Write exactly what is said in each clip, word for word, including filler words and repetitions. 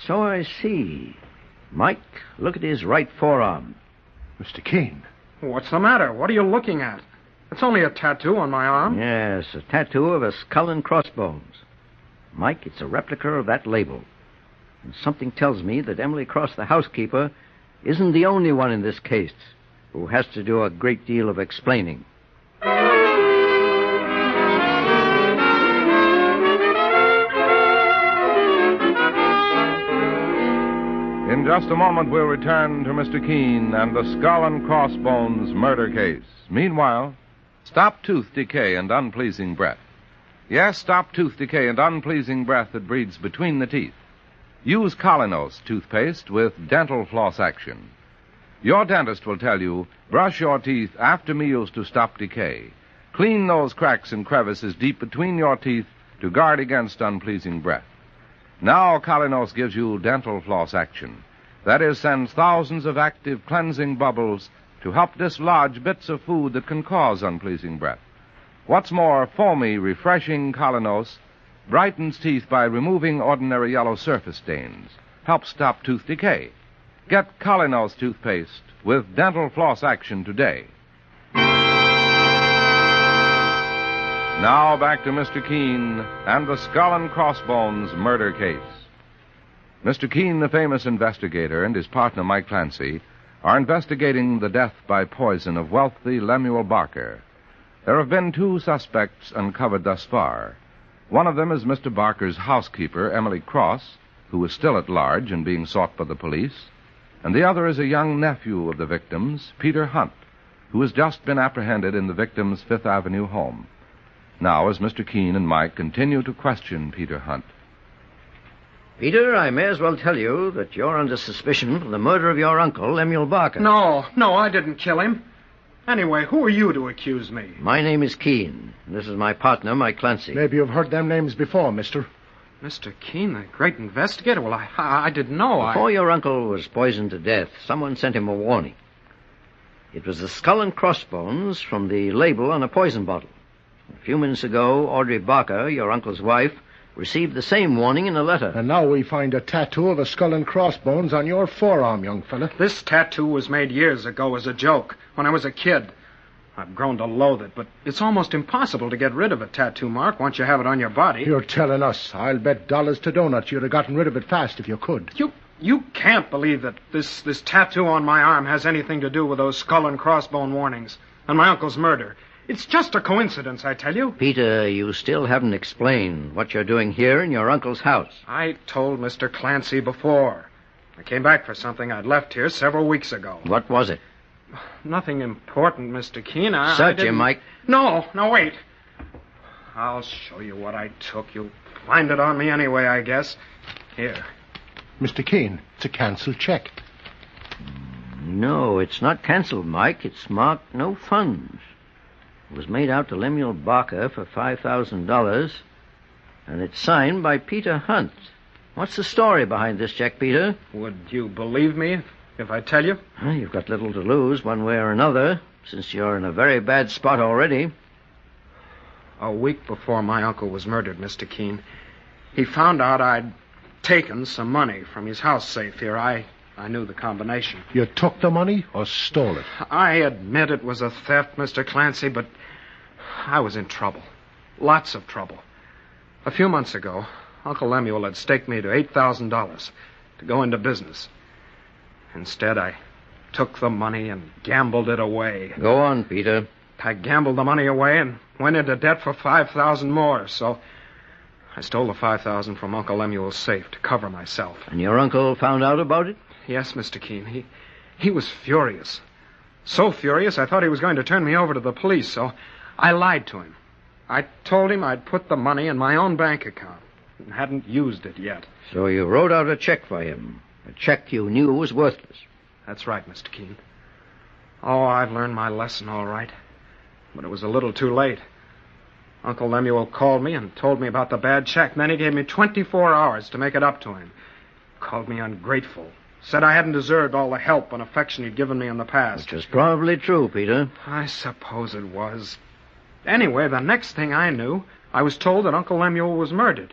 So I see. Mike, look at his right forearm. Mister Keene. What's the matter? What are you looking at? It's only a tattoo on my arm. Yes, a tattoo of a skull and crossbones. Mike, it's a replica of that label. And something tells me that Emily Cross, the housekeeper, isn't the only one in this case who has to do a great deal of explaining. In just a moment, we'll return to Mister Keene and the skull and crossbones murder case. Meanwhile, stop tooth decay and unpleasing breath. Yes, stop tooth decay and unpleasing breath that breeds between the teeth. Use Colinos toothpaste with dental floss action. Your dentist will tell you, brush your teeth after meals to stop decay. Clean those cracks and crevices deep between your teeth to guard against unpleasing breath. Now Colinos gives you dental floss action. That is, sends thousands of active cleansing bubbles to help dislodge bits of food that can cause unpleasing breath. What's more, foamy, refreshing Colinos brightens teeth by removing ordinary yellow surface stains, helps stop tooth decay. Get Colinos toothpaste with dental floss action today. Now back to Mister Keene and the skull and crossbones murder case. Mister Keene, the famous investigator, and his partner Mike Clancy are investigating the death by poison of wealthy Lemuel Barker. There have been two suspects uncovered thus far. One of them is Mister Barker's housekeeper, Emily Cross, who is still at large and being sought by the police, and the other is a young nephew of the victims, Peter Hunt, who has just been apprehended in the victim's Fifth Avenue home. Now, as Mister Keene and Mike continue to question Peter Hunt. Peter, I may as well tell you that you're under suspicion for the murder of your uncle, Lemuel Barker. No, no, I didn't kill him. Anyway, who are you to accuse me? My name is Keene. This is my partner, Mike Clancy. Maybe you've heard them names before, mister. Mister Keene, the great investigator? Well, I, I, I didn't know. Before I... your uncle was poisoned to death, someone sent him a warning. It was the skull and crossbones from the label on a poison bottle. A few minutes ago, Audrey Barker, your uncle's wife, received the same warning in a letter. And now we find a tattoo of a skull and crossbones on your forearm, young fella. This tattoo was made years ago as a joke, when I was a kid. I've grown to loathe it, but it's almost impossible to get rid of a tattoo mark once you have it on your body. You're telling us. I'll bet dollars to donuts you'd have gotten rid of it fast if you could. You you can't believe that this, this tattoo on my arm has anything to do with those skull and crossbone warnings and my uncle's murder. It's just a coincidence, I tell you. Peter, you still haven't explained what you're doing here in your uncle's house. I told Mister Clancy before. I came back for something I'd left here several weeks ago. What was it? Nothing important, Mister Keene. I, Search I him, Mike. No, no, wait. I'll show you what I took. You'll find it on me anyway, I guess. Here. Mister Keene, it's a canceled check. No, it's not canceled, Mike. It's marked no funds. It was made out to Lemuel Barker for five thousand dollars, and it's signed by Peter Hunt. What's the story behind this check, Peter? Would you believe me if, if I tell you? Well, you've got little to lose one way or another, since you're in a very bad spot already. A week before my uncle was murdered, Mister Keene, he found out I'd taken some money from his house safe here. I, I knew the combination. You took the money or stole it? I admit it was a theft, Mister Clancy, but I was in trouble. Lots of trouble. A few months ago, Uncle Lemuel had staked me to eight thousand dollars to go into business. Instead, I took the money and gambled it away. Go on, Peter. I gambled the money away and went into debt for five thousand dollars more, so I stole the five thousand dollars from Uncle Lemuel's safe to cover myself. And your uncle found out about it? Yes, Mister Keene. He, he was furious. So furious, I thought he was going to turn me over to the police, so I lied to him. I told him I'd put the money in my own bank account and hadn't used it yet. So you wrote out a check for him, a check you knew was worthless. That's right, Mister Keene. Oh, I've learned my lesson all right. But it was a little too late. Uncle Lemuel called me and told me about the bad check. Then he gave me twenty-four hours to make it up to him. Called me ungrateful. Said I hadn't deserved all the help and affection he'd given me in the past. Which was probably true, Peter. I suppose it was. Anyway, the next thing I knew, I was told that Uncle Lemuel was murdered.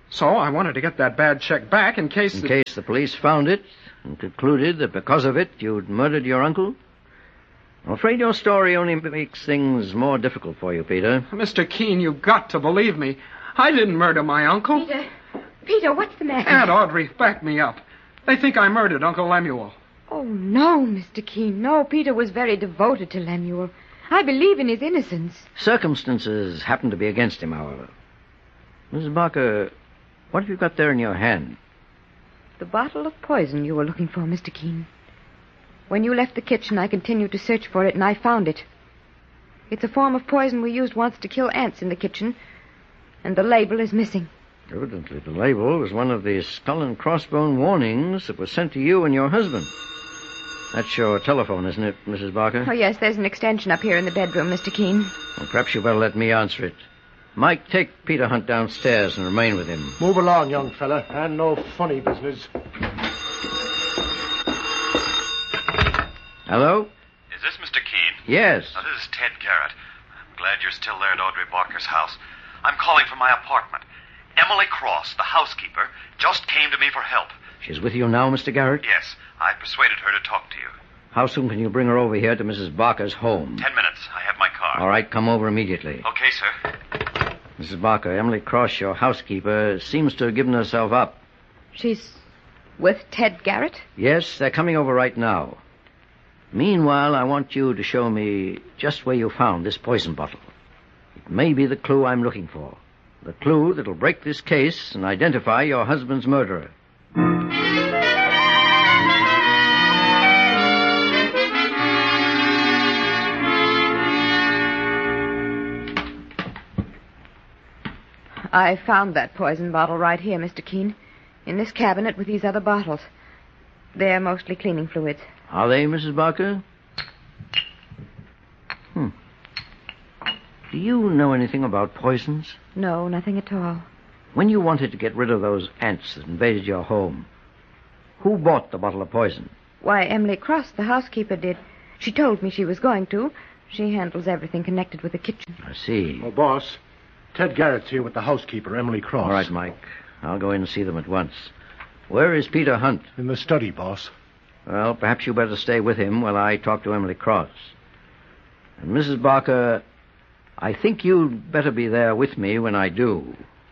So I wanted to get that bad check back in case... In the... case the police found it and concluded that because of it you'd murdered your uncle? I'm afraid your story only makes things more difficult for you, Peter. Mister Keene, you've got to believe me. I didn't murder my uncle. Peter, Peter, what's the matter? Aunt Audrey, back me up. They think I murdered Uncle Lemuel. Oh, no, Mister Keene. No, Peter was very devoted to Lemuel. I believe in his innocence. Circumstances happen to be against him, however. Missus Barker, what have you got there in your hand? The bottle of poison you were looking for, Mister Keene. When you left the kitchen, I continued to search for it, and I found it. It's a form of poison we used once to kill ants in the kitchen, and the label is missing. Evidently, the label was one of the skull and crossbone warnings that was sent to you and your husband. That's your telephone, isn't it, Missus Barker? Oh, yes, there's an extension up here in the bedroom, Mister Keene. Well, perhaps you better let me answer it. Mike, take Peter Hunt downstairs and remain with him. Move along, young fella, and no funny business. Hello? Is this Mister Keene? Yes. Now, this is Ted Garrett. I'm glad you're still there at Audrey Barker's house. I'm calling from my apartment. Emily Cross, the housekeeper, just came to me for help. She's with you now, Mister Garrett? Yes, I persuaded her to talk to you. How soon can you bring her over here to Missus Barker's home? Ten minutes. I have my car. All right, come over immediately. Okay, sir. Missus Barker, Emily Cross, your housekeeper, seems to have given herself up. She's with Ted Garrett? Yes, they're coming over right now. Meanwhile, I want you to show me just where you found this poison bottle. It may be the clue I'm looking for. The clue that'll break this case and identify your husband's murderer. I found that poison bottle right here, Mister Keene, in this cabinet with these other bottles. They're mostly cleaning fluids. Are they, Missus Barker? Hmm. Do you know anything about poisons? No, nothing at all. When you wanted to get rid of those ants that invaded your home, who bought the bottle of poison? Why, Emily Cross, the housekeeper, did. She told me she was going to. She handles everything connected with the kitchen. I see. Oh, boss, Ted Garrett's here with the housekeeper, Emily Cross. All right, Mike. I'll go in and see them at once. Where is Peter Hunt? In the study, boss. Well, perhaps you better stay with him while I talk to Emily Cross. And Missus Barker, I think you'd better be there with me when I do.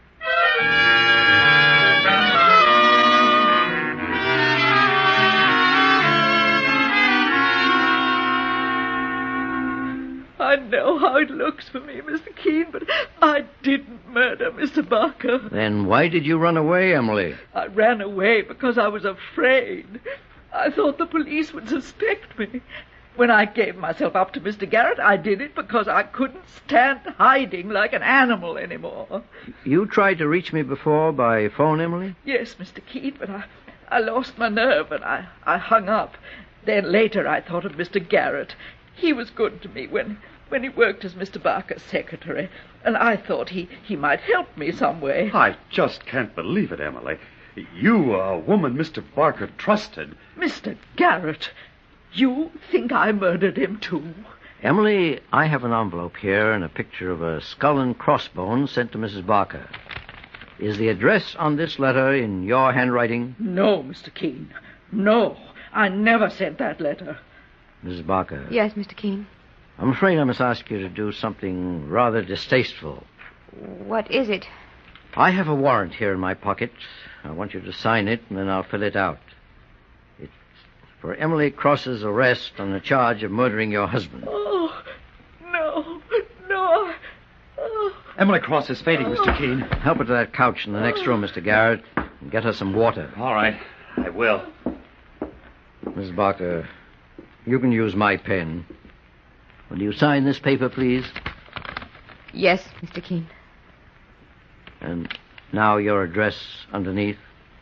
I know how it looks for me, Mister Keene, but I didn't murder Mister Barker. Then why did you run away, Emily? I ran away because I was afraid. I thought the police would suspect me. When I gave myself up to Mister Garrett, I did it because I couldn't stand hiding like an animal anymore. You tried to reach me before by phone, Emily? Yes, Mister Keene, but I, I lost my nerve and I, I hung up. Then later I thought of Mister Garrett. He was good to me when, when he worked as Mister Barker's secretary, and I thought he, he might help me some way. I just can't believe it, Emily. You, a woman Mister Barker trusted. Mister Garrett, you think I murdered him, too? Emily, I have an envelope here and a picture of a skull and crossbones sent to Missus Barker. Is the address on this letter in your handwriting? No, Mister Keene. No, I never sent that letter. Missus Barker? Yes, Mister Keene. I'm afraid I must ask you to do something rather distasteful. What is it? I have a warrant here in my pocket. I want you to sign it, and then I'll fill it out. It's for Emily Cross's arrest on the charge of murdering your husband. Oh, no, no. Oh. Emily Cross is fading, Mister Keene. Help her to that couch in the next room, Mister Garrett, and get her some water. All right, I will. Missus Barker, you can use my pen. Will you sign this paper, please? Yes, Mister Keene. And now your address underneath.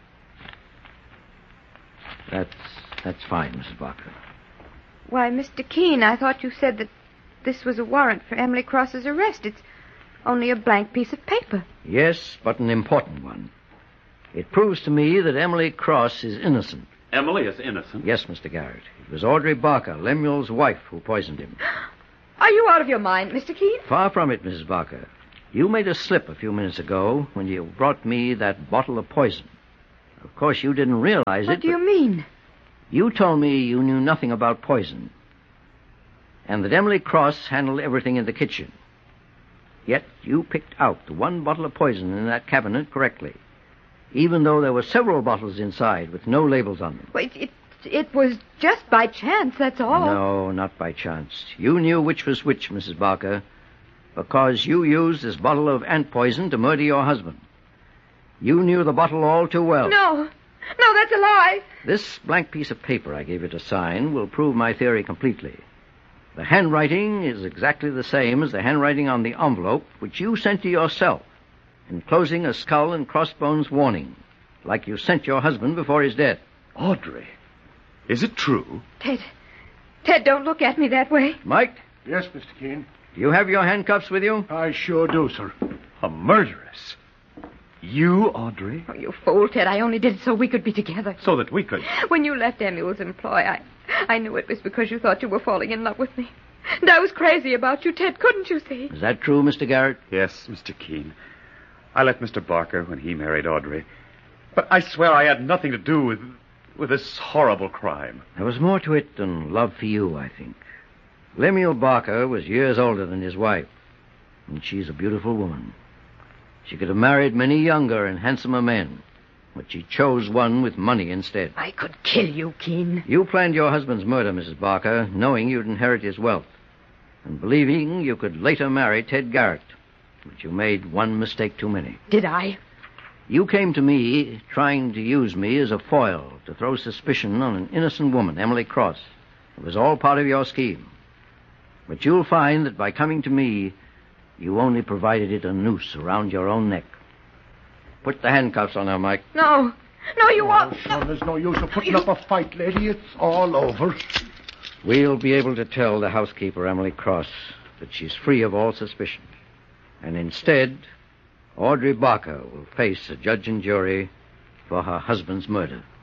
That's that's fine, Missus Barker. Why, Mister Keene, I thought you said that this was a warrant for Emily Cross's arrest. It's only a blank piece of paper. Yes, but an important one. It proves to me that Emily Cross is innocent. Emily is innocent? Yes, Mister Garrett. It was Audrey Barker, Lemuel's wife, who poisoned him. Are you out of your mind, Mister Keene? Far from it, Missus Barker. You made a slip a few minutes ago when you brought me that bottle of poison. Of course, you didn't realize it. What do you mean? You told me you knew nothing about poison, and that Emily Cross handled everything in the kitchen. Yet you picked out the one bottle of poison in that cabinet correctly, even though there were several bottles inside with no labels on them. Well, it, it, it was just by chance, that's all. No, not by chance. You knew which was which, Missus Barker, because you used this bottle of ant poison to murder your husband. You knew the bottle all too well. No. No, that's a lie. This blank piece of paper I gave you to sign will prove my theory completely. The handwriting is exactly the same as the handwriting on the envelope which you sent to yourself, enclosing a skull and crossbones warning, like you sent your husband before his death. Audrey, is it true? Ted, Ted, don't look at me that way. Mike? Yes, Mister Keene. Do you have your handcuffs with you? I sure do, sir. A murderess? You, Audrey? Oh, you fool, Ted. I only did it so we could be together. So that we could... When you left Emuel's employ, I, I knew it was because you thought you were falling in love with me. And I was crazy about you, Ted. Couldn't you see? Is that true, Mister Garrett? Yes, Mister Keene. I left Mister Barker when he married Audrey. But I swear I had nothing to do with... with this horrible crime. There was more to it than love for you, I think. Lemuel Barker was years older than his wife, and she's a beautiful woman. She could have married many younger and handsomer men, but she chose one with money instead. I could kill you, Keene. You planned your husband's murder, Missus Barker, knowing you'd inherit his wealth, and believing you could later marry Ted Garrett. But you made one mistake too many. Did I? You came to me trying to use me as a foil to throw suspicion on an innocent woman, Emily Cross. It was all part of your scheme. But you'll find that by coming to me, you only provided it a noose around your own neck. Put the handcuffs on her, Mike. No. No, you Oh, won't. son, there's no use of putting up a fight, lady. It's all over. We'll be able to tell the housekeeper, Emily Cross, that she's free of all suspicion. And instead, Audrey Barker will face a judge and jury for her husband's murder.